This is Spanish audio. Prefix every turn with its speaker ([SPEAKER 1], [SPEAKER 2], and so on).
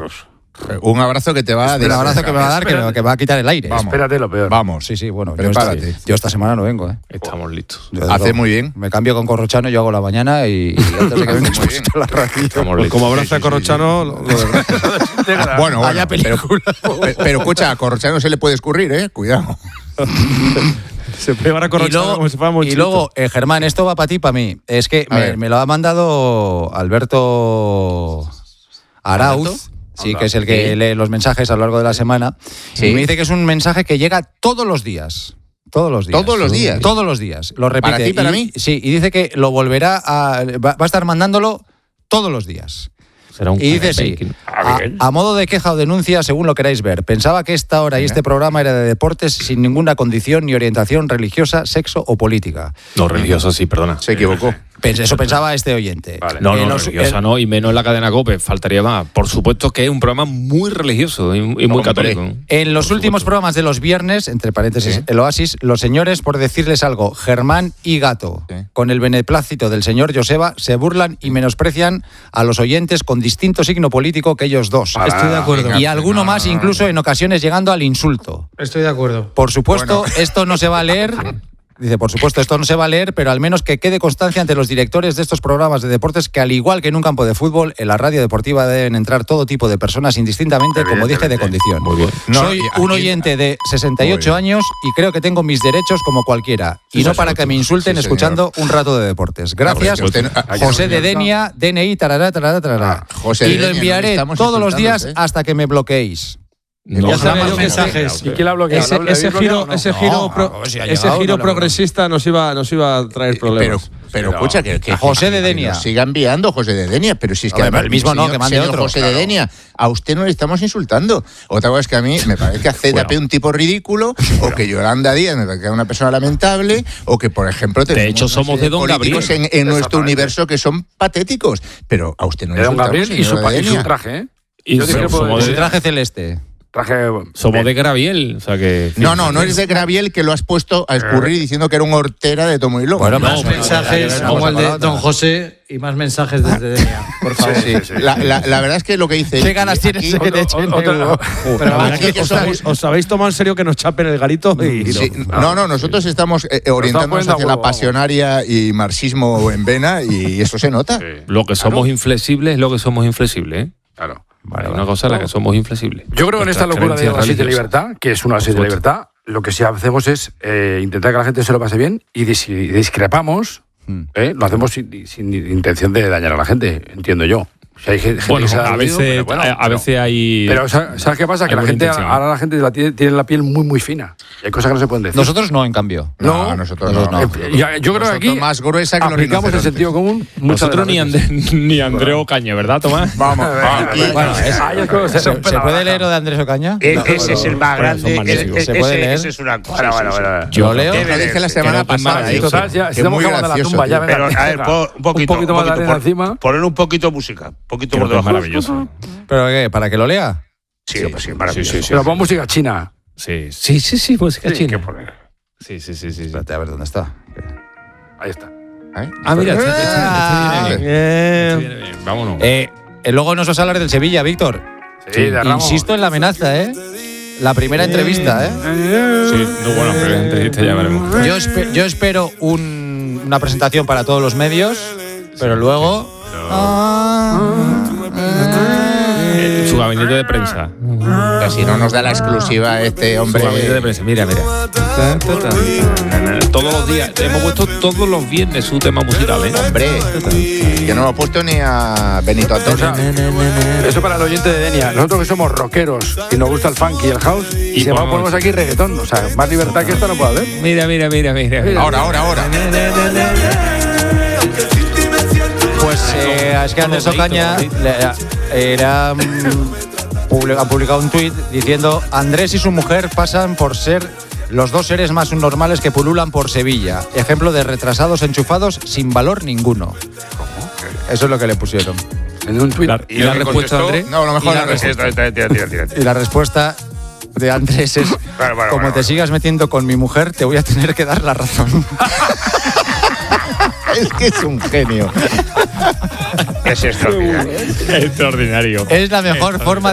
[SPEAKER 1] Un abrazo que te va a dar.
[SPEAKER 2] Un abrazo que me va a dar, que va a quitar el aire.
[SPEAKER 1] Vamos.
[SPEAKER 3] Espérate lo peor.
[SPEAKER 1] Vamos.
[SPEAKER 2] Sí, bueno.
[SPEAKER 1] Prepárate.
[SPEAKER 2] Yo esta semana no vengo, ¿eh?
[SPEAKER 4] Estamos listos.
[SPEAKER 1] Hace muy bien.
[SPEAKER 2] Me cambio con Corrochano, yo hago la mañana y antes de que venga expuesto la radio.
[SPEAKER 4] Pues
[SPEAKER 5] como abraza a Corrochano, lo de
[SPEAKER 1] Bueno,
[SPEAKER 2] Vaya película.
[SPEAKER 1] pero escucha, a Corrochano se le puede escurrir, cuidado.
[SPEAKER 5] se puede llevar a Corrochano como si fuera Monchito.
[SPEAKER 2] Y luego, Germán, esto va para ti y para mí. Es que me lo ha mandado Alberto Arauz. Sí, que es el que lee los mensajes a lo largo de la semana. Sí. Y me dice que es un mensaje que llega todos los días. Todos los días.
[SPEAKER 1] ¿Todos los días?
[SPEAKER 2] Todos los días. Lo repite.
[SPEAKER 1] ¿Para ti, para mí?
[SPEAKER 2] Sí, y dice que lo volverá a... Va a estar mandándolo todos los días.
[SPEAKER 4] Será un
[SPEAKER 2] y dice sí, a modo de queja o denuncia, según lo queráis ver. Pensaba que esta hora y este programa era de deportes sin ninguna condición ni orientación religiosa, sexo o política.
[SPEAKER 4] No, religiosa sí, perdona.
[SPEAKER 1] Se equivocó.
[SPEAKER 2] Eso pensaba este oyente.
[SPEAKER 4] Vale. No, religiosa no, y menos en la cadena COPE, faltaría más. Por supuesto que es un programa muy religioso y muy católico.
[SPEAKER 2] En los últimos programas de los viernes, entre paréntesis, el Oasis, los señores, por decirles algo, Germán y Gato, con el beneplácito del señor Joseba, se burlan y menosprecian a los oyentes con distinto signo político que ellos dos.
[SPEAKER 6] Estoy de acuerdo.
[SPEAKER 2] Y alguno más, incluso en ocasiones llegando al insulto.
[SPEAKER 6] Estoy de acuerdo.
[SPEAKER 2] Por supuesto, esto no se va a leer... Dice, por supuesto, esto no se va a leer, pero al menos que quede constancia ante los directores de estos programas de deportes que, al igual que en un campo de fútbol, en la radio deportiva deben entrar todo tipo de personas indistintamente, como dije, de condición.
[SPEAKER 4] Muy bien.
[SPEAKER 2] Soy un oyente de 68 años y creo que tengo mis derechos como cualquiera. Y no para que me insulten escuchando un rato de deportes. Gracias, José de Denia, DNI, tarará, tarará, tarará.
[SPEAKER 1] Y
[SPEAKER 2] lo enviaré todos los días hasta que me bloqueéis.
[SPEAKER 5] Ya sabes los mensajes.
[SPEAKER 3] ¿Y quién la bloquea?
[SPEAKER 5] Ese giro progresista nos iba a traer problemas.
[SPEAKER 1] Pero escucha, que
[SPEAKER 2] José de Denia.
[SPEAKER 1] Siga enviando José de Denia, pero si es que
[SPEAKER 2] además el mismo no, que mande otro.
[SPEAKER 1] José de Denia, a usted no le estamos insultando. Otra cosa es que a mí me parece que a ZP un tipo ridículo, o que Yolanda Díaz me parece una persona lamentable, o que, por ejemplo,
[SPEAKER 4] de hecho somos de Don
[SPEAKER 1] políticos
[SPEAKER 4] Gabriel
[SPEAKER 1] en nuestro universo que son patéticos. Pero a usted no le
[SPEAKER 3] Don Gabriel y su traje, ¿eh?
[SPEAKER 4] Y somos
[SPEAKER 2] de traje celeste.
[SPEAKER 4] Somos de Graviel, o sea que...
[SPEAKER 1] No eres de Graviel, que lo has puesto a escurrir diciendo que era un hortera de tomo y lomo.
[SPEAKER 6] Bueno, más mensajes como el de Don José y más mensajes desde Denia, por favor.
[SPEAKER 1] Sí. La verdad es que lo que dice...
[SPEAKER 2] ¿Qué ganas tienes que te echen?
[SPEAKER 5] ¿Os habéis tomado en serio que nos chapen el garito?
[SPEAKER 1] No, nosotros estamos orientándonos hacia la pasionaria y marxismo en vena, y eso se nota.
[SPEAKER 4] Lo que somos inflexibles es lo que somos inflexibles, ¿eh?
[SPEAKER 3] Claro.
[SPEAKER 4] Vale, una cosa es la que somos inflexibles.
[SPEAKER 3] Yo creo que en esta locura de la de libertad, que es una de libertad, lo que sí hacemos es intentar que la gente se lo pase bien, y si discrepamos, lo hacemos sin intención de dañar a la gente, entiendo yo. Si hay gente
[SPEAKER 4] bueno,
[SPEAKER 3] que se
[SPEAKER 4] a veces hay...
[SPEAKER 3] Pero ¿sabes qué pasa? Que la gente ahora la gente tiene la piel muy, muy fina. Y hay cosas que no se pueden decir.
[SPEAKER 2] Nosotros no, en cambio.
[SPEAKER 1] No, nosotros no.
[SPEAKER 3] Yo creo que aquí
[SPEAKER 1] más gruesa que
[SPEAKER 3] aplicamos el sentido común.
[SPEAKER 4] Nosotros ni Andrés Ocaña, ¿verdad, Tomás?
[SPEAKER 1] Vamos.
[SPEAKER 2] Bueno, ¿se puede leer lo de Andrés Ocaña?
[SPEAKER 7] Ese es el más grande.
[SPEAKER 2] ¿Se puede leer?
[SPEAKER 7] Ese es una cosa.
[SPEAKER 3] Bueno.
[SPEAKER 2] Yo leo.
[SPEAKER 1] Lo dije la semana pasada.
[SPEAKER 3] Total, ya estamos acabando la tumba. Ya,
[SPEAKER 7] pero, a ver, un poquito
[SPEAKER 3] más de arena encima.
[SPEAKER 7] Poner un poquito de música. Poquito por debajo.
[SPEAKER 4] Maravilloso.
[SPEAKER 2] ¿Pero qué? ¿Para que lo lea?
[SPEAKER 7] Sí, maravilloso.
[SPEAKER 3] Pero pon música china.
[SPEAKER 4] Sí, música china. Sí.
[SPEAKER 2] Espérate, a ver dónde está.
[SPEAKER 3] Ahí está.
[SPEAKER 4] Mira, este viene bien. Vámonos.
[SPEAKER 2] Luego nos vas a hablar del Sevilla, Víctor.
[SPEAKER 3] Sí, de Ramos.
[SPEAKER 2] Insisto en la amenaza, ¿eh? La primera entrevista, ¿eh?
[SPEAKER 4] Sí, bueno, pero la entrevista ya veremos.
[SPEAKER 2] Yo espero una presentación para todos los medios, pero luego...
[SPEAKER 4] Su gabinete de prensa.
[SPEAKER 1] Pero si no nos da la exclusiva este hombre.
[SPEAKER 4] Su gabinete de prensa. Mira. Todos los días. Hemos puesto todos los viernes su tema musical, ¿eh?
[SPEAKER 1] Hombre, que no hemos puesto ni a Benito Antonio.
[SPEAKER 3] Eso para el oyente de Denia. Nosotros que somos rockeros y nos gusta el funk y el house, y se ponemos aquí reggaetón. O sea, más libertad que esto no puede haber.
[SPEAKER 4] Mira.
[SPEAKER 1] Ahora.
[SPEAKER 2] Pues es que Andrés Ocaña ha publicado un tuit diciendo: Andrés y su mujer pasan por ser los dos seres más normales que pululan por Sevilla. Ejemplo de retrasados enchufados sin valor ninguno. Eso es lo que le pusieron.
[SPEAKER 3] En un tuit.
[SPEAKER 4] ¿Y la respuesta de Andrés?
[SPEAKER 1] No, lo mejor la respuesta.
[SPEAKER 2] Y la respuesta de Andrés es: como te sigas metiendo con mi mujer, te voy a tener que dar la razón.
[SPEAKER 1] Es que es un genio.
[SPEAKER 7] Es extraordinario.
[SPEAKER 4] Extraordinario.
[SPEAKER 2] Es la mejor forma